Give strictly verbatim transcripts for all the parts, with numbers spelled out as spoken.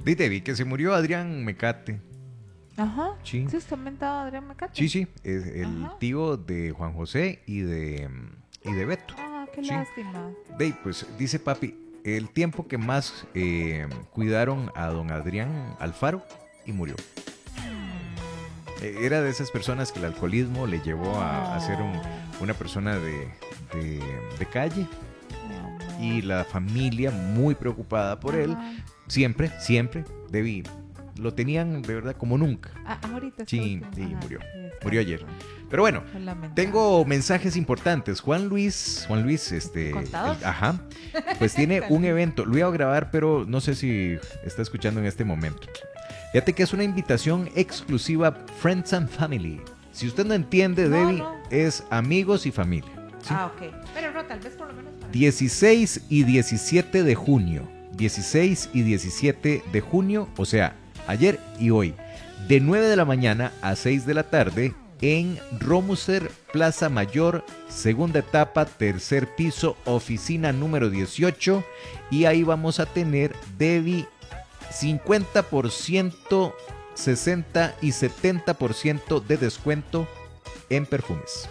De Debbie, que se murió Adrián Mecate. Ajá. Sí. ¿Sí usted mentaba a Adrián Mecate? Sí, sí, es el Ajá. tío de Juan José y de, y de Beto. Ah, qué Sí. lástima. De, pues dice papi, el tiempo que más eh, cuidaron a don Adrián Alfaro y murió. Eh, era de esas personas que el alcoholismo le llevó a, a ser un, una persona de, de, de calle. Y la familia muy preocupada por él. Ajá. Siempre, siempre, Debbie, lo tenían de verdad como nunca. Ah, ahorita Sí, está- sí, ajá, murió. sí, está Murió ayer. bien. Pero bueno, Qué lamentable. tengo mensajes importantes. Juan Luis, Juan Luis, este, ¿Contador? el- ajá, pues tiene un evento. Lo voy a grabar, pero no sé si está escuchando en este momento. Fíjate que es una invitación exclusiva Friends and Family. Si usted no entiende, No, Debbie, no. es amigos y familia. ¿sí? Ah, ok. Pero no, tal vez por lo menos para... dieciséis y diecisiete de junio. dieciséis y diecisiete de junio, o sea, ayer y hoy. De nueve de la mañana a seis de la tarde en Romuser Plaza Mayor, segunda etapa, tercer piso, oficina número dieciocho. Y ahí vamos a tener, Debbie, cincuenta por ciento, sesenta y setenta por ciento de descuento en perfumes.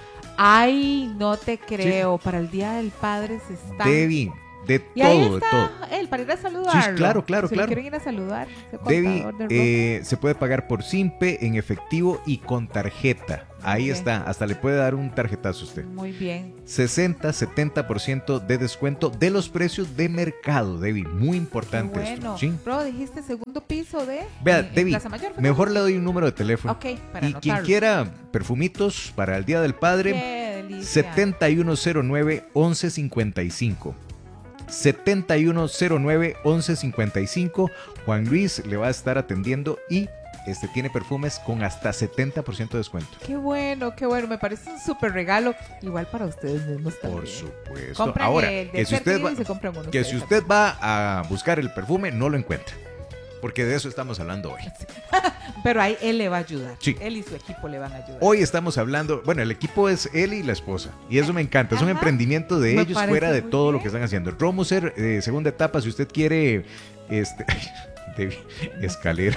Ay, no te creo. Para el Día del Padre se está... Debbie, de Y ahí todo, de está todo. él, para ir a saludarlo. Sí, claro, claro, si claro. Si quieren ir a saludar. ese Debbie, contador de eh, se puede pagar por Simpe, en efectivo y con tarjeta. Ahí Ok. está, hasta le puede dar un tarjetazo a usted. ropa. Muy bien. sesenta, setenta por ciento de descuento de los precios de mercado, Debbie. Muy Qué importante bueno. esto. ¿sí? Bro, dijiste segundo piso de... Vea, en- en Debbie, Plaza Mayor, ¿fue? mejor le doy un número de teléfono. Ok, para Y quien anotarlo. quiera perfumitos para el Día del Padre, Qué delicia. setenta y uno cero nueve, once cincuenta y cinco. setenta y uno cero nueve, once cincuenta y cinco. Juan Luis le va a estar atendiendo y este tiene perfumes con hasta setenta por ciento de descuento. Qué bueno, qué bueno. Me parece un súper regalo. Igual para ustedes mismos también. Por supuesto. Compran Ahora, el de que si, usted Certi va, y se compran uno que ustedes si usted va a buscar el perfume, no lo encuentra. Porque de eso estamos hablando hoy. Pero ahí él le va a ayudar. Sí. Él y su equipo le van a ayudar. Hoy estamos hablando, bueno, el equipo es él y la esposa. Y eso me encanta. Es un Ajá. emprendimiento de Me ellos parece fuera de muy todo lo bien. que están haciendo. Romuser, eh, segunda etapa, si usted quiere este, de escalera.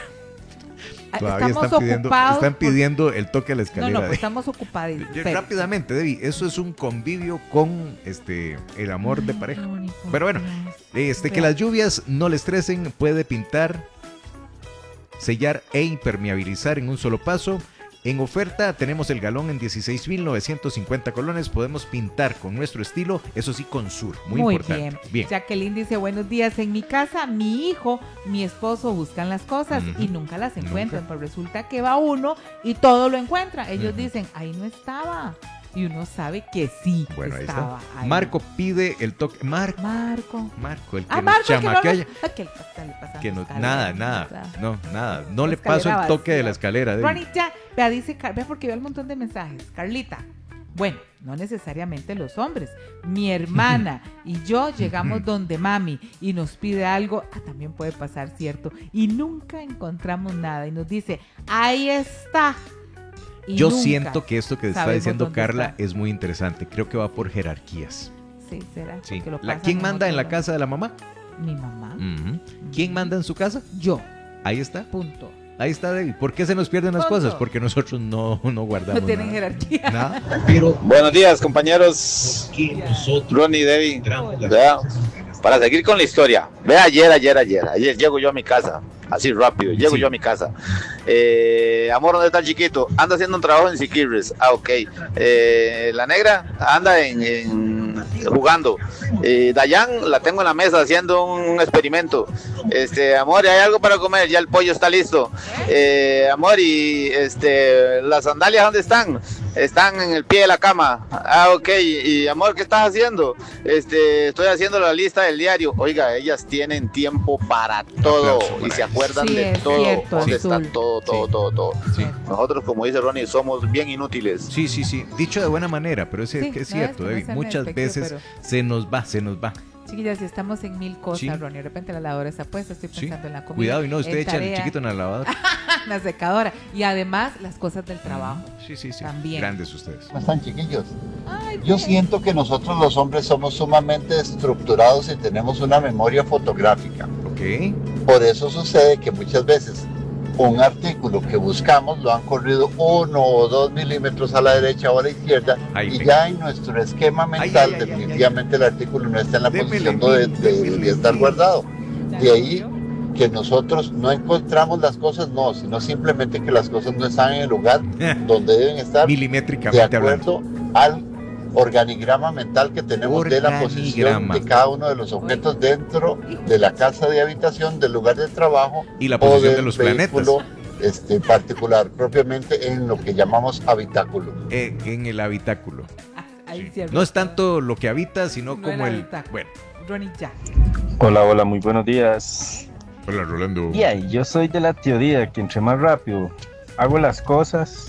Ah, Todavía estamos están pidiendo, ocupados están por- pidiendo el toque a la No, escalera. no, pues de- estamos ocupados. Yo- Pero- rápidamente, Debbie, eso es un convivio con este el amor de Ay, pareja. qué bonito. Pero bueno, este que Vea. las lluvias no le estresen, puede pintar, sellar e impermeabilizar en un solo paso. En oferta tenemos el galón en dieciséis mil novecientos cincuenta colones. Podemos pintar con nuestro estilo, eso sí con Sur, muy, Muy importante. bien. Jacqueline dice, buenos días, en mi casa, mi hijo, mi esposo buscan las cosas Ujú. y nunca las encuentran. Nunca. Pues resulta que va uno y todo lo encuentra. Ellos Ujú. dicen, ahí no estaba. Y uno sabe que sí Bueno, ahí estaba. está. ahí. Marco pide el toque. Marco, Marco. Marco, el que Ah, nos Marco, que no chamaquea. lo- ah, que le pasa- le pasa Que la no, escalera, nada, ¿verdad? nada, no, nada. No La le paso el escalera toque de la vacía. escalera. Debbie. Ronnie, ya, vea, dice, Car- vea porque veo un montón de mensajes. Carlita, bueno, no necesariamente los hombres. Mi hermana y yo llegamos donde mami y nos pide algo, ah, también puede pasar, ¿cierto? Y nunca encontramos nada y nos dice, ahí está. Y Yo nunca siento que esto que está sabemos diciendo dónde Carla está. es muy interesante. Creo que va por jerarquías. Sí, será. Sí. Porque lo La- pasan ¿Quién manda en la otro casa de la mamá? lado. Mi mamá. Ujú. ¿Quién manda en su casa? Yo. Ahí está. Punto. Ahí está, Debbie. ¿Por qué se nos pierden las Punto. cosas? Porque nosotros no, no guardamos No tienen nada. jerarquía. Nada. Buenos días, compañeros. Ronnie, Debbie. Vea, para seguir con la historia. Vea, ayer, ayer, ayer. Ayer llego yo a mi casa. Así rápido. Llego Sí. yo a mi casa. Eh, amor, ¿dónde está el chiquito? Anda haciendo un trabajo en Siquirres. Ah, ok. Eh, la negra anda en, en- jugando. Eh, Dayan la tengo en la mesa haciendo un experimento. Este, amor, ¿hay algo para comer? Ya el pollo está listo. Eh, amor, y este, las sandalias, ¿dónde están? Están en el pie de la cama. Ah, ok. Y, y, amor, ¿qué estás haciendo? Este, estoy haciendo la lista del diario. Oiga, ellas tienen tiempo para todo aplauso para y se ellas. acuerdan Sí, de es todo. cierto, ¿Dónde Azul. está todo, todo, Sí. todo, todo? Sí. Nosotros, como dice Ronnie, somos bien inútiles. Sí, sí, sí. Dicho de buena manera, pero es, Sí, es no es cierto, que no Debbie. sea Muchas despectivo, veces pero- se nos va, se nos va. Chiquillas, si estamos en mil cosas, Sí. Ronnie, de repente la lavadora está puesta, estoy Sí. pensando en la comida. Cuidado y no, usted en echa el tarea, chiquito en la lavadora. en la secadora. Y además, las cosas del trabajo. Sí, sí, sí. También. Grandes ustedes. ¿Cómo están, chiquillos? Ay, Yo bien. siento que nosotros los hombres somos sumamente estructurados y tenemos una memoria fotográfica. Ok. Ok. Por eso sucede que muchas veces un artículo que buscamos lo han corrido uno o dos milímetros a la derecha o a la izquierda Ay, y ve. ya en nuestro esquema mental ay, ay, definitivamente el artículo no está en la Démele, posición donde démele, debería estar sí. guardado. Ya De lo ahí vio. que nosotros no encontramos las cosas, no, sino simplemente que las cosas no están en el lugar donde deben estar de Milimétricamente hablando. acuerdo al organigrama mental que tenemos de la posición Organigrama. de cada uno de los objetos dentro de la casa de habitación, del lugar de trabajo Y la o posición de del los vehículo este, particular, propiamente en lo que llamamos habitáculo. Eh, en el habitáculo. Ahí Sí. sí, No es tanto lo que habita, sino No como el el... habitáculo. Bueno, Ronnie ya. Hola, hola, muy buenos días. hola Rolando. Y ahí, yo soy de la teoría que entre más rápido hago las cosas,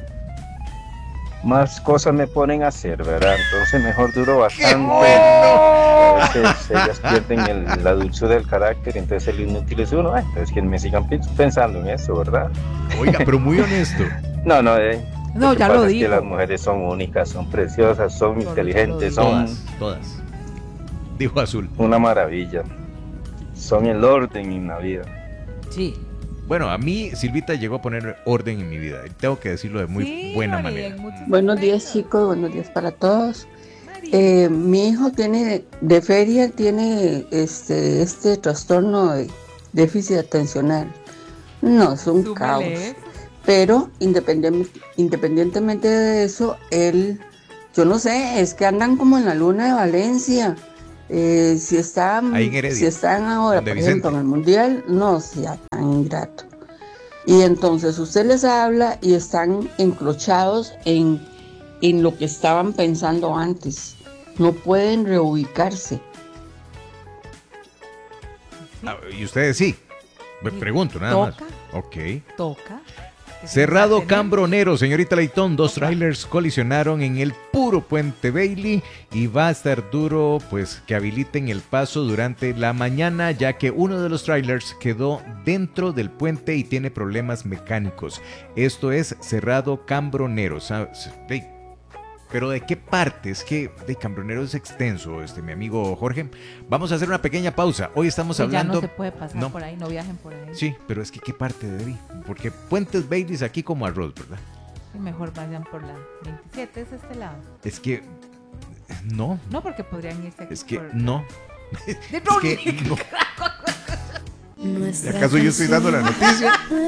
más cosas me ponen a hacer, ¿verdad? Entonces mejor duro bastante. A veces ellas pierden el- la dulzura del carácter, entonces el inútil es uno. Ah, entonces que me sigan pens- pensando en eso, ¿verdad? Oiga, pero muy honesto. No, no, eh. No, que ya pasa lo es dijo. que las mujeres son únicas, son preciosas, son Solo inteligentes, ya lo son Todas, todas. Dijo Azul. una maravilla. Son el orden en la vida. Sí. Bueno, a mí Silvita llegó a poner orden en mi vida. Y tengo que decirlo de muy Sí, buena Ronnie, manera. en muchos Buenos días, aspectos. chicos, buenos días para todos. María. Eh, mi hijo tiene de feria tiene este este trastorno de déficit atencional. No, es un Súmele caos. eso. Pero independientemente, independientemente de eso, él, yo no sé, es que andan como en la luna de Valencia. Eh, si están, Ahí en Heredia, si están ahora, donde por ejemplo, Vicente. en el mundial, no sea tan ingrato. Y entonces usted les habla y están encrochados en, en lo que estaban pensando antes. No pueden reubicarse. Ah, y ustedes sí. Me Sí. pregunto nada Toca. más. Ok. Toca. Que se Cerrado nos atenemos. Cambronero, señorita Leitón, dos Toca. trailers colisionaron en el puro puente Bailey y va a estar duro pues que habiliten el paso durante la mañana ya que uno de los trailers quedó dentro del puente y tiene problemas mecánicos. Esto es Cerrado Cambronero, ¿sabes? Ey, pero ¿de qué parte? Es que de Cambronero es extenso, este mi amigo Jorge. Vamos a hacer una pequeña pausa. Hoy estamos Que ya hablando... no se puede pasar No. por ahí, no viajen por ahí. Sí, pero es que ¿qué parte de ahí? Porque puentes Baileys aquí como arroz, ¿verdad? Y mejor vayan por la veintisiete, es este lado. Es que no, No, porque podrían irse aquí es que por... no. De Es Ronnie. que no. ¿Acaso yo estoy dando la noticia?